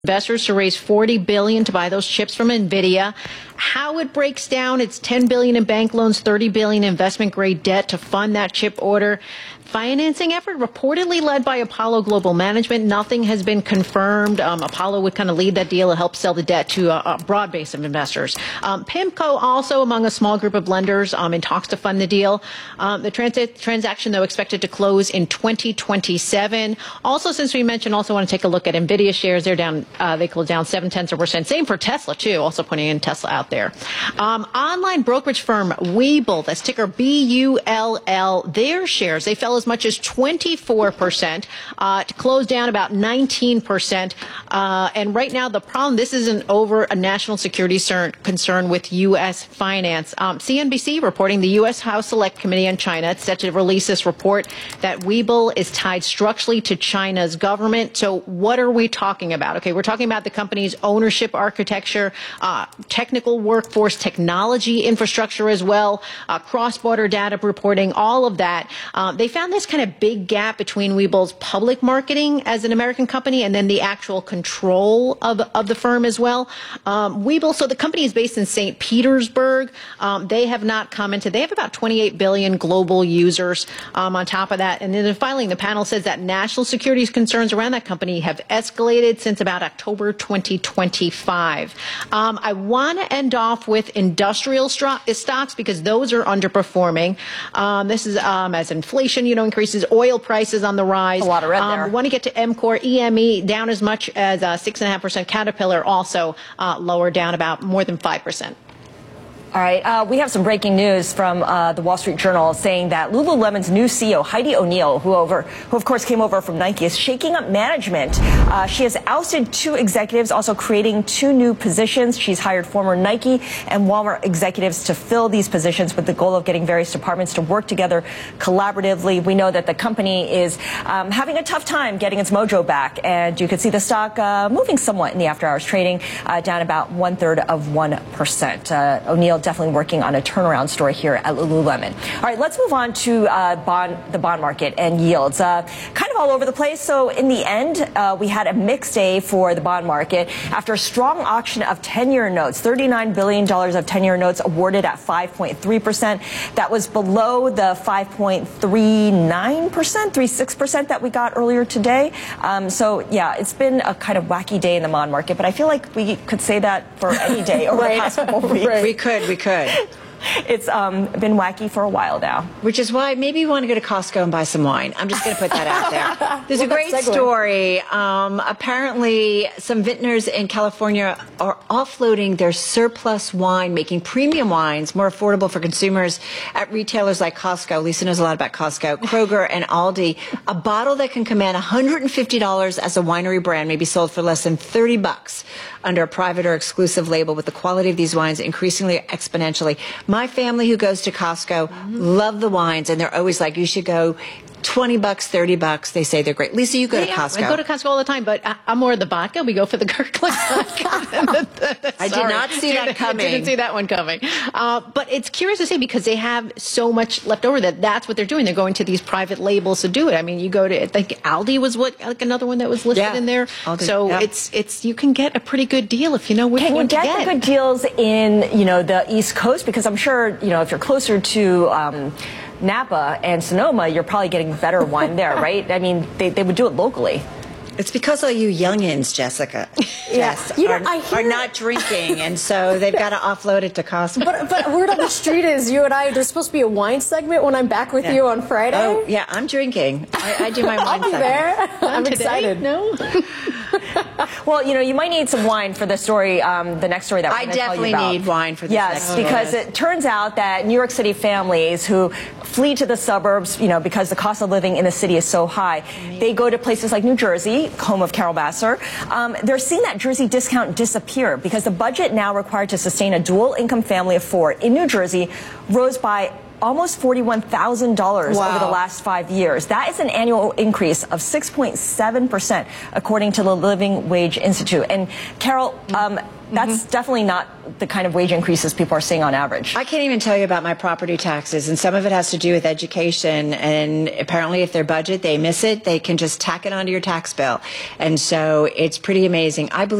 Investors to raise $40 billion to buy those chips from NVIDIA. How it breaks down, it's $10 billion in bank loans, $30 billion investment grade debt to fund that chip order. Financing effort reportedly led by Apollo Global Management. Nothing has been confirmed. Apollo would kind of lead that deal and help sell the debt to a broad base of investors. PIMCO also among a small group of lenders in talks to fund the deal. The transaction, though, expected to close in 2027. Also, since we mentioned, also want to take a look at NVIDIA shares. They're down, they closed down 0.7%. Same for Tesla, too, also putting in Tesla out there. Online brokerage firm Webull, that's ticker B-U-L-L, their shares, they fell as much as 24% to close down about 19%. And right now, the problem, this isn't over a national security concern with U.S. finance. CNBC reporting the U.S. House Select Committee on China. It's set to release this report that Webull is tied structurally to China's government. So what are we talking about? Okay, we're talking about the company's ownership architecture, technical workforce, technology infrastructure as well, cross-border data reporting, all of that. They found this kind of big gap between Webull's public marketing as an American company and then the actual control of the firm as well. Webull, so the company is based in St. Petersburg. They have not commented. They have about 28 billion global users on top of that. And then finally, the panel says that national security concerns around that company have escalated since about October 2025. I want to end off with industrial stocks because those are underperforming. This is as inflation, increases, oil prices on the rise. A lot of red there. We want to get to EMCOR, EME down as much as 6.5%. Caterpillar also lower, down about more than 5%. All right. We have some breaking news from the Wall Street Journal saying that Lululemon's new CEO, Heidi O'Neill, who of course came over from Nike, is shaking up management. She has ousted 2 executives, also creating 2 new positions. She's hired former Nike and Walmart executives to fill these positions with the goal of getting various departments to work together collaboratively. We know that the company is having a tough time getting its mojo back, and you could see the stock moving somewhat in the after-hours trading, down about 1/3%. O'Neill definitely working on a turnaround story here at Lululemon. All right, let's move on to the bond market and yields. Kind of all over the place. So in the end, we had a mixed day for the bond market after a strong auction of 10-year notes. $39 billion of 10-year notes awarded at 5.3%. That was below the 5.39%, 36% that we got earlier today. So yeah, it's been a kind of wacky day in the bond market, but I feel like we could say that for any day over the past couple of weeks. We could. It's been wacky for a while now. Which is why maybe you want to go to Costco and buy some wine. I'm just going to put that out there. There's a great story. Apparently, some vintners in California are offloading their surplus wine, making premium wines more affordable for consumers at retailers like Costco. Lisa knows a lot about Costco, Kroger, and Aldi. A bottle that can command $150 as a winery brand may be sold for less than $30 under a private or exclusive label, with the quality of these wines increasingly exponentially. My family who goes to Costco love the wines, and they're always like, you should go $20, $30. They say they're great. Lisa, you go to Costco. I go to Costco all the time, but I'm more of the vodka. We go for the Kirkland. I did not see that coming. I didn't see that one coming. But it's curious to say because they have so much left over that's what they're doing. They're going to these private labels to do it. I mean, you go to, I think Aldi was another one that was listed in there. Aldi, so it's you can get a pretty good deal if you know which one to get. Can you get the good deals in, the East Coast? Because I'm sure, if you're closer to Napa and Sonoma, you're probably getting better wine there, right? I mean, they would do it locally. It's because all you youngins, Jessica, are not drinking, and so they've got to offload it to Costco. But word on the street is you and I, there's supposed to be a wine segment when I'm back with you on Friday. Oh, yeah, I'm drinking. I do my wine segment. There. I'm excited. No? Well, you might need some wine for the story, the next story that we're going to tell you about. I definitely need wine for this next story. Yes, because it turns out that New York City families who flee to the suburbs, because the cost of living in the city is so high, they go to places like New Jersey, home of Carol Vassar. They're seeing that Jersey discount disappear because the budget now required to sustain a dual income family of 4 in New Jersey rose by almost $41,000 over the last 5 years. That is an annual increase of 6.7%, according to the Living Wage Institute. And Carol, that's definitely not the kind of wage increases people are seeing on average. I can't even tell you about my property taxes, and some of it has to do with education. And apparently, if their budget, they miss it, they can just tack it onto your tax bill. And so it's pretty amazing. I believe